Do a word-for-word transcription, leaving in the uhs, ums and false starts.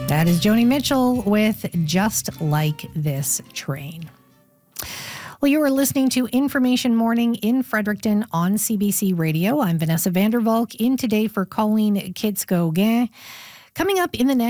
That is Joni Mitchell with Just Like This Train. Well, you are listening to Information Morning in Fredericton on C B C Radio. I'm Vanessa Vandervalk in today for Colleen Kitsko-Gain. Coming up in the next